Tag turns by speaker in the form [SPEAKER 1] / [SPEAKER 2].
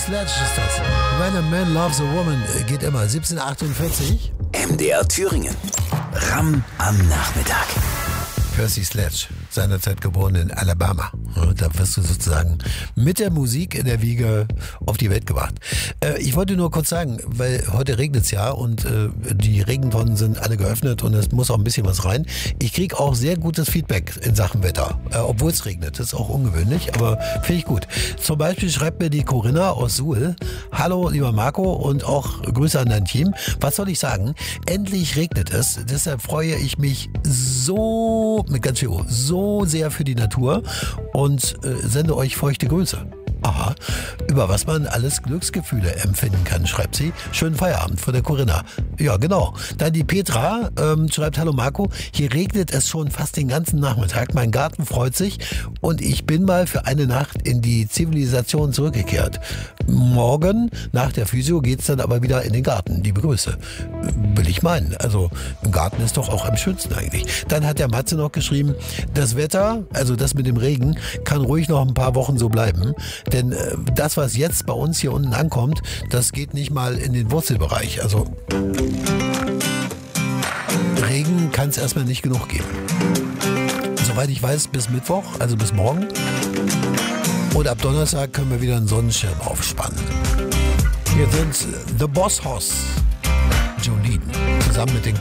[SPEAKER 1] Sledge ist das. When a Man Loves a Woman geht immer. 1748.
[SPEAKER 2] MDR Thüringen. Ram am Nachmittag.
[SPEAKER 1] Percy Sledge, seinerzeit geboren in Alabama. Da wirst du sozusagen mit der Musik in der Wiege auf die Welt gebracht. Ich wollte nur kurz sagen, weil heute regnet es ja und die Regentonnen sind alle geöffnet und es muss auch ein bisschen was rein. Ich kriege auch sehr gutes Feedback in Sachen Wetter, obwohl es regnet. Das ist auch ungewöhnlich, aber finde ich gut. Zum Beispiel schreibt mir die Corinna aus Suhl: Hallo, lieber Marco, und auch Grüße an dein Team. Was soll ich sagen? Endlich regnet es. Deshalb freue ich mich mit ganz viel O, so sehr für die Natur und sende euch feuchte Grüße. Aha, über was man alles Glücksgefühle empfinden kann, schreibt sie. Schönen Feierabend von der Corinna. Ja, genau. Dann die Petra schreibt: Hallo Marco, hier regnet es schon fast den ganzen Nachmittag. Mein Garten freut sich und ich bin mal für eine Nacht in die Zivilisation zurückgekehrt. Morgen nach der Physio geht's dann aber wieder in den Garten. Liebe Grüße. Will ich meinen. Also im Garten ist doch auch am schönsten eigentlich. Dann hat der Matze noch geschrieben: Das Wetter, also das mit dem Regen, kann ruhig noch ein paar Wochen so bleiben. Denn das, was jetzt bei uns hier unten ankommt, das geht nicht mal in den Wurzelbereich. Also Regen kann es erstmal nicht genug geben. Soweit ich weiß, bis Mittwoch, also bis morgen. Und ab Donnerstag können wir wieder einen Sonnenschirm aufspannen. Hier sind The Boss Hoss, Jolene, zusammen mit den